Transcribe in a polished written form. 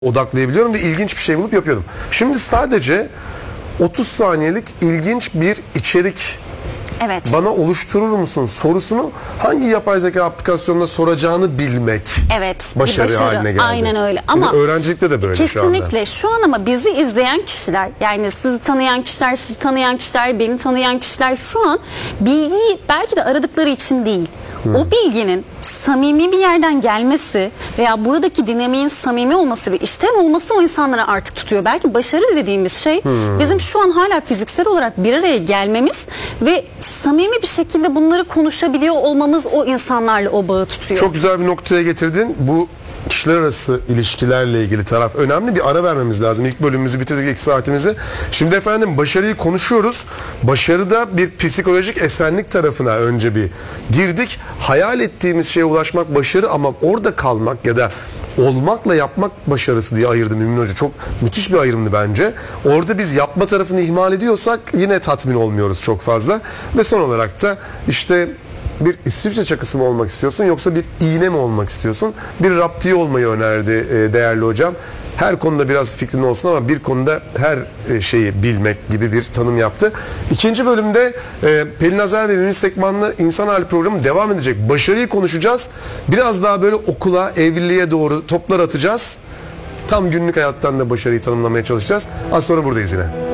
odaklayabiliyorum ve ilginç bir şey bulup yapıyordum. Şimdi sadece 30 saniyelik ilginç bir içerik Evet. bana oluşturur musun sorusunu hangi yapay zeka aplikasyonuna soracağını bilmek Evet. başarı haline geldi. Aynen öyle. Ama yani öğrencilikte de böyle kesinlikle şu an ama bizi izleyen kişiler, yani sizi tanıyan kişiler, sizi tanıyan kişiler, beni tanıyan kişiler şu an bilgiyi belki de aradıkları için değil. O bilginin samimi bir yerden gelmesi veya buradaki dinamiğin samimi olması ve içten olması o insanlara artık tutuyor. Belki başarı dediğimiz şey bizim şu an hala fiziksel olarak bir araya gelmemiz ve samimi bir şekilde bunları konuşabiliyor olmamız o insanlarla o bağı tutuyor. Çok güzel bir noktaya getirdin. Bu kişiler arası ilişkilerle ilgili taraf önemli. Bir ara vermemiz lazım. İlk bölümümüzü bitirdik, ilk saatimizi. Şimdi efendim başarıyı konuşuyoruz. Başarıda bir psikolojik esenlik tarafına önce bir girdik. Hayal ettiğimiz şeye ulaşmak başarı ama orada kalmak ya da olmakla yapmak başarısı diye ayırdım Mümin Hoca. Çok müthiş bir ayrımdı bence. Orada biz yapma tarafını ihmal ediyorsak yine tatmin olmuyoruz çok fazla. Ve son olarak da işte bir İsviçre çakısı mı olmak istiyorsun yoksa bir iğne mi olmak istiyorsun? Bir raptiye olmayı önerdi değerli hocam. Her konuda biraz fikrin olsun ama bir konuda her şeyi bilmek gibi bir tanım yaptı. İkinci bölümde Pelin Azer ve Mümin Sekman'la İnsan Hali programı devam edecek. Başarıyı konuşacağız. Biraz daha böyle okula, evliliğe doğru toplar atacağız. Tam günlük hayattan da başarıyı tanımlamaya çalışacağız. Az sonra buradayız yine.